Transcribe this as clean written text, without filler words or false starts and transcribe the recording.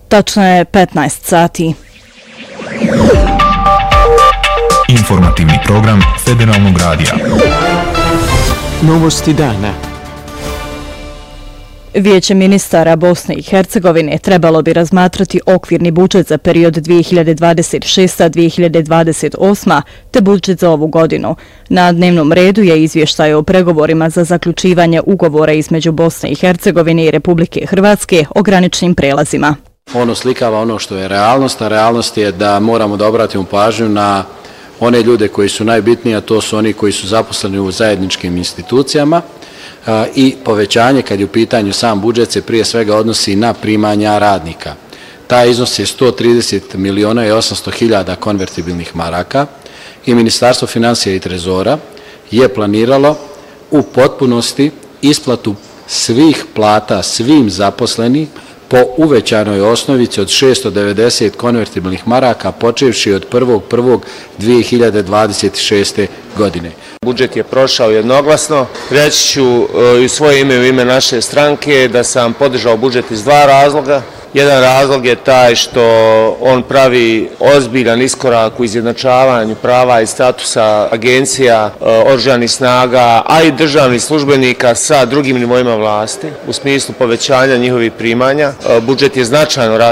Tačno je 15 sati. Informativni program Federalnog radija. Novosti dana. Vijeće ministara Bosne i Hercegovine trebalo bi razmatrati okvirni budžet za period 2026-2028 te budžet za ovu godinu. Na dnevnom redu je izvještaj o pregovorima za zaključivanje ugovora između Bosne i Hercegovine i Republike Hrvatske o graničnim prelazima. Ono slikava ono što je realnost, a realnost je da moramo da obratimo pažnju na one ljude koji su najbitniji, a to su oni koji su zaposleni u zajedničkim institucijama, i povećanje kad je u pitanju sam budžet se prije svega odnosi na primanja radnika. Taj iznos je 130.800.000 konvertibilnih maraka i Ministarstvo financija i trezora je planiralo u potpunosti isplatu svih plata svim zaposlenim po uvećanoj osnovici od 690 konvertibilnih maraka počevši od 1.1.2026. godine. Budžet je prošao jednoglasno. Reći ću i u svoje ime i u ime naše stranke da sam podržao budžet iz dva razloga. Jedan razlog je taj što on pravi ozbiljan iskorak u izjednačavanju prava i statusa agencija, oružanih snaga, a i državnih službenika sa drugim nivoima vlasti u smislu povećanja njihovih primanja. Budžet je značajno